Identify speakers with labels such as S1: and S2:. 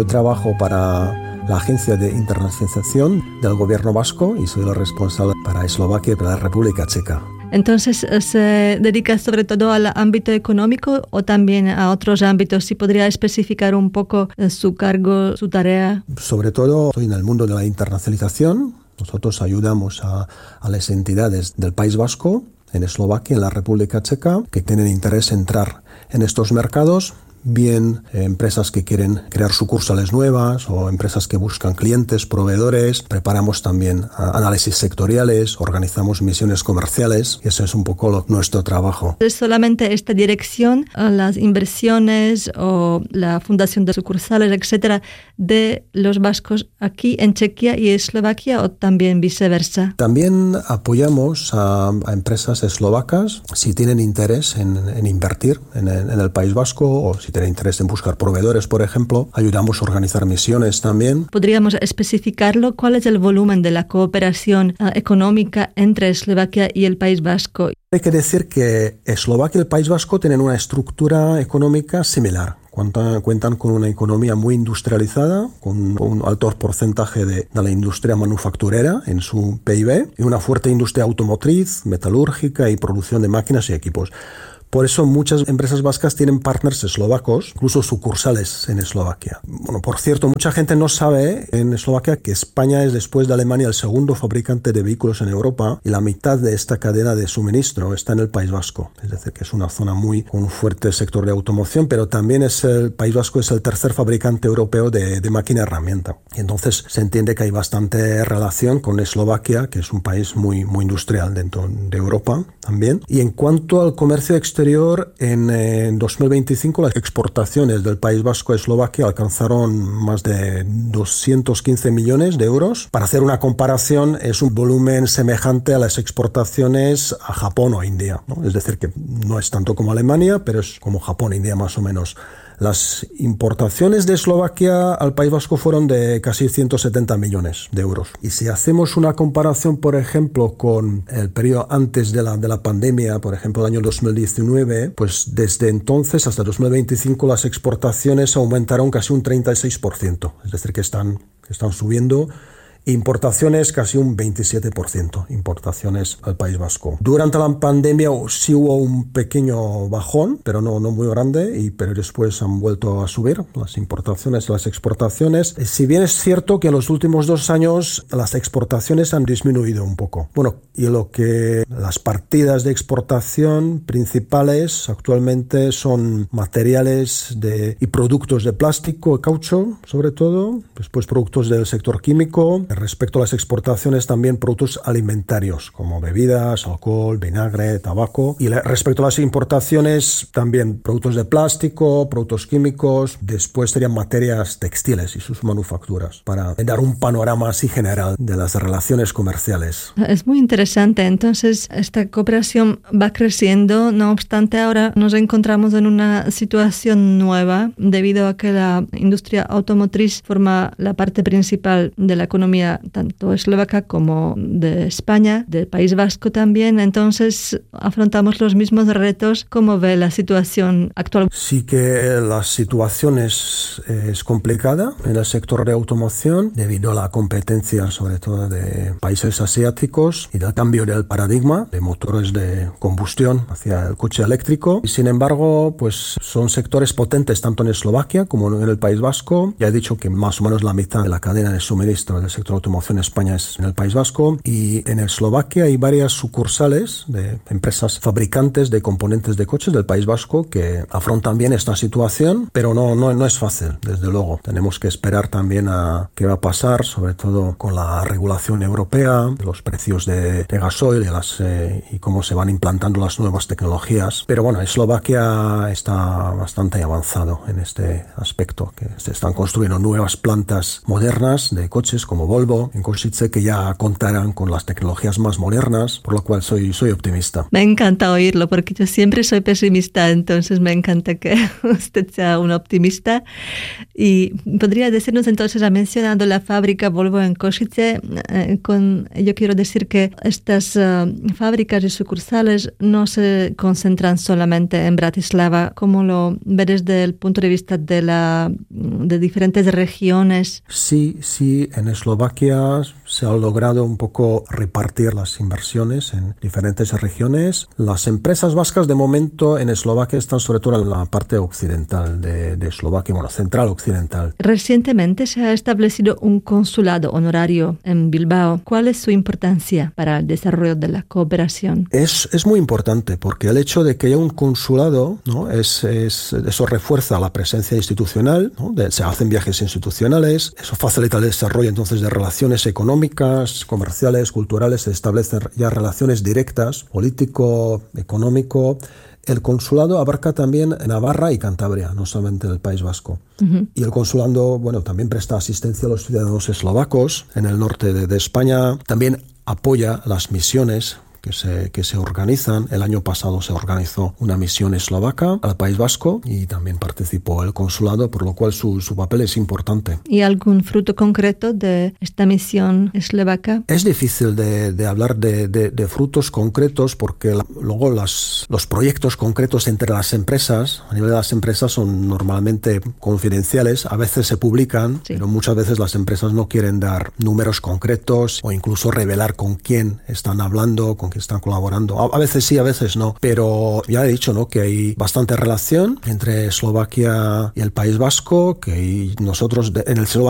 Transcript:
S1: Yo trabajo para la Agencia de Internacionalización del Gobierno vasco y soy el responsable para Eslovaquia y para la República Checa.
S2: Entonces, ¿se dedica sobre todo al ámbito económico o también a otros ámbitos? Si podría especificar un poco su cargo, su tarea.
S1: Sobre todo estoy en el mundo de la internacionalización. Nosotros ayudamos a las entidades del País Vasco, en Eslovaquia, en la República Checa, que tienen interés en entrar en estos mercados, bien empresas que quieren crear sucursales nuevas o empresas que buscan clientes, proveedores. Preparamos también análisis sectoriales, organizamos misiones comerciales y ese es un poco nuestro trabajo.
S2: ¿Es solamente esta dirección, las inversiones o la fundación de sucursales, etcétera, de los vascos aquí en Chequia y Eslovaquia o también viceversa?
S1: También apoyamos a empresas eslovacas si tienen interés en invertir en el País Vasco o si tienen interés en buscar proveedores, por ejemplo. Ayudamos a organizar misiones también.
S2: ¿Podríamos especificarlo? ¿Cuál es el volumen de la cooperación económica entre Eslovaquia y el País Vasco?
S1: Hay que decir que Eslovaquia y el País Vasco tienen una estructura económica similar. Cuentan con una economía muy industrializada, con un alto porcentaje de la industria manufacturera en su PIB y una fuerte industria automotriz, metalúrgica y producción de máquinas y equipos. Por eso muchas empresas vascas tienen partners eslovacos, incluso sucursales en Eslovaquia. Bueno, por cierto, mucha gente no sabe en Eslovaquia que España es, después de Alemania, el segundo fabricante de vehículos en Europa y la mitad de esta cadena de suministro está en el País Vasco. Es decir, que es una zona con un fuerte sector de automoción, pero también el País Vasco es el tercer fabricante europeo de máquina herramienta. Y entonces se entiende que hay bastante relación con Eslovaquia, que es un país muy industrial dentro de Europa también. Y en cuanto al comercio exterior, en 2025 las exportaciones del País Vasco a Eslovaquia alcanzaron más de 215 millones de euros. Para hacer una comparación, es un volumen semejante a las exportaciones a Japón o India, ¿no? Es decir, que no es tanto como Alemania, pero es como Japón e India más o menos. Las importaciones de Eslovaquia al País Vasco fueron de casi 170 millones de euros. Y si hacemos una comparación, por ejemplo, con el periodo antes de la pandemia, por ejemplo, el año 2019, pues desde entonces hasta 2025 las exportaciones aumentaron casi un 36%. Es decir, que están subiendo. Importaciones casi un 27%, importaciones al País Vasco. Durante la pandemia sí hubo un pequeño bajón, pero no muy grande, pero después han vuelto a subir las importaciones y las exportaciones. Si bien es cierto que en los últimos 2 años las exportaciones han disminuido un poco. Bueno, y las partidas de exportación principales actualmente son materiales y productos de plástico, caucho, sobre todo, después productos del sector químico. Respecto a las exportaciones, también productos alimentarios como bebidas, alcohol, vinagre, tabaco. Y respecto a las importaciones, también productos de plástico, productos químicos. Después serían materias textiles y sus manufacturas, para dar un panorama así general de las relaciones comerciales.
S2: Es muy interesante. Entonces, esta cooperación va creciendo. No obstante, ahora nos encontramos en una situación nueva debido a que la industria automotriz forma la parte principal de la economía tanto eslovaca como de España, del País Vasco también. Entonces, afrontamos los mismos retos. ¿Cómo ve la situación actual?
S1: Sí que la situación es complicada en el sector de automoción debido a la competencia, sobre todo de países asiáticos y del cambio del paradigma de motores de combustión hacia el coche eléctrico. Y sin embargo, pues son sectores potentes tanto en Eslovaquia como en el País Vasco. Ya he dicho que más o menos la mitad de la cadena de suministro del sector automoción en España es en el País Vasco, y en Eslovaquia hay varias sucursales de empresas fabricantes de componentes de coches del País Vasco que afrontan bien esta situación, pero no es fácil, desde luego. Tenemos que esperar también a qué va a pasar, sobre todo con la regulación europea, de los precios de gasoil y cómo se van implantando las nuevas tecnologías. Pero bueno, Eslovaquia está bastante avanzado en este aspecto, que se están construyendo nuevas plantas modernas de coches como Volvo en Košice, que ya contarán con las tecnologías más modernas, por lo cual soy optimista.
S2: Me encanta oírlo, porque yo siempre soy pesimista, entonces me encanta que usted sea un optimista. Y podría decirnos entonces, ha mencionado la fábrica Volvo en Košice. Con ello quiero decir que estas fábricas y sucursales no se concentran solamente en Bratislava, como lo ve desde el punto de vista de diferentes regiones.
S1: Sí, en Eslovaquia se ha logrado un poco repartir las inversiones en diferentes regiones. Las empresas vascas de momento en Eslovaquia están sobre todo en la parte occidental de Eslovaquia, central occidental.
S2: Recientemente se ha establecido un consulado honorario en Bilbao. ¿Cuál es su importancia para el desarrollo de la cooperación?
S1: Es muy importante porque el hecho de que haya un consulado, ¿no? Eso refuerza la presencia institucional, ¿no? Se hacen viajes institucionales, eso facilita el desarrollo entonces de relaciones económicas, comerciales, culturales, se establecen ya relaciones directas, político, económico. El consulado abarca también Navarra y Cantabria, no solamente el País Vasco. Uh-huh. Y el consulado, también presta asistencia a los ciudadanos eslovacos en el norte de España. También apoya las misiones que se organizan. El año pasado se organizó una misión eslovaca al País Vasco y también participó el consulado, por lo cual su papel es importante.
S2: ¿Y algún fruto concreto de esta misión eslovaca?
S1: Es difícil de hablar de frutos concretos porque luego los proyectos concretos entre las empresas, a nivel de las empresas, son normalmente confidenciales. A veces se publican, sí, pero muchas veces las empresas no quieren dar números concretos o incluso revelar con quién están hablando, con que están colaborando. A veces sí, a veces no, pero ya he dicho, ¿no?, que hay bastante relación entre Eslovaquia y el País Vasco, que nosotros en el